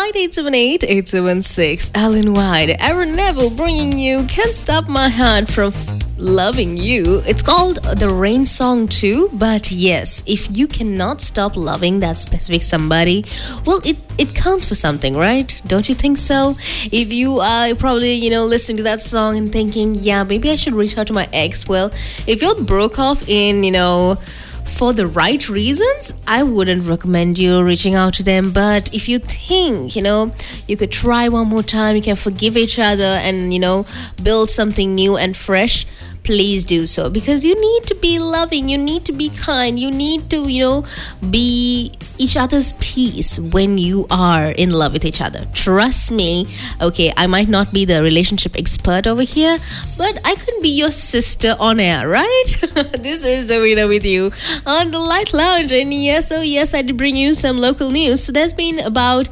09878 Alan White, Aaron Neville bringing you Can't Stop My Heart from Loving You. It's called the Rain Song too, but yes, if you cannot stop loving that specific somebody, well, it counts for something, right? Don't you think so? If you are probably, listening to that song and thinking, yeah, maybe I should reach out to my ex. Well, if you broke off in, for the right reasons, I wouldn't recommend you reaching out to them. But if you think, you could try one more time, you can forgive each other and, build something new and fresh, please do so. Because you need to be loving, you need to be kind, you need to, be each other's peace when you are in love with each other. Trust me. Okay, I might not be the relationship expert over here, but I could be your sister on air, right? This is Zawina with you on the Light Lounge. And yes, I did bring you some local news. So there's been about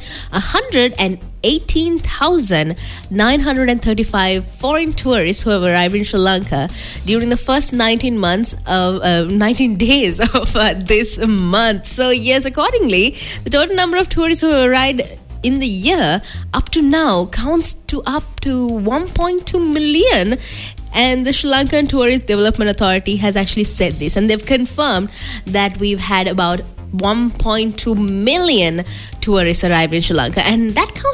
118,935 foreign tourists who have arrived in Sri Lanka during the first 19 days of this month. So yes, accordingly, the total number of tourists who have arrived in the year up to now counts to up to 1.2 million. And the Sri Lankan Tourist Development Authority has actually said this, and they've confirmed that we've had about 1.2 million tourists arrived in Sri Lanka, and that counts